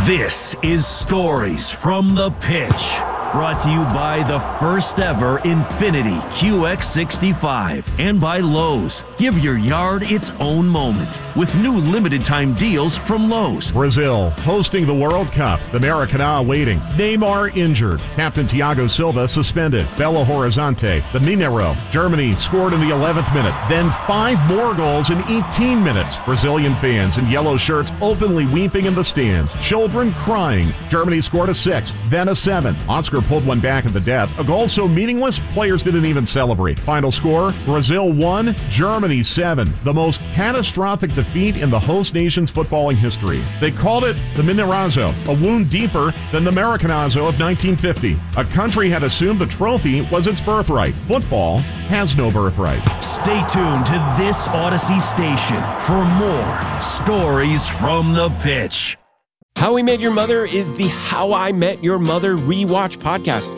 This is Stories from the Pitch, brought to you by the first ever Infinity QX65 and by Lowe's. Give your yard its own moment with new limited time deals from Lowe's. Brazil hosting the World Cup. The Maracanã waiting. Neymar injured. Captain Thiago Silva suspended. Belo Horizonte, the Mineiro. Germany scored in the 11th minute. Then 5 more goals in 18 minutes. Brazilian fans in yellow shirts openly weeping in the stands. Children crying. Germany scored a 6th, then a 7th. Oscar pulled one back at the death. A goal so meaningless, players didn't even celebrate. Final score, Brazil 1, Germany 7. The most catastrophic defeat in the host nation's footballing history. They called it the Mineirazo, a wound deeper than the Maracanazo of 1950. A country had assumed the trophy was its birthright. Football has no birthright. Stay tuned to this Odyssey station for more Stories from the Pitch. How We Met Your Mother is the How I Met Your Mother rewatch podcast.